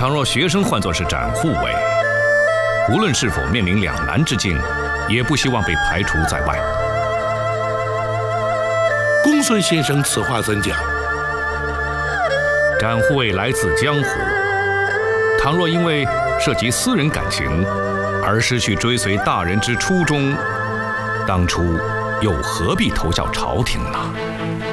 倘若学生换作是展护卫，无论是否面临两难之境，也不希望被排除在外。 公孙先生此话怎讲？ 展护卫来自江湖，倘若因为涉及私人感情而失去追随大人之初衷，当初又何必投效朝廷呢？